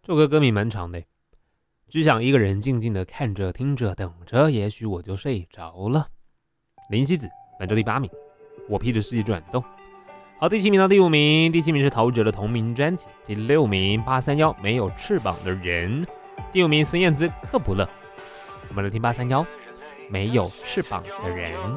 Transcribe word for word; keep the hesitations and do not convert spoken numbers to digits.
这首歌歌名蛮长的，只想一个人静静的看着、听着、等着，也许我就睡着了。林夕子，本周第八名，我披着世界转动。好，第七名到第五名，第七名是陶喆的同名专辑，第六名八三夭没有翅膀的人，第五名孙燕姿克卜勒。我们来听八三夭没有翅膀的人。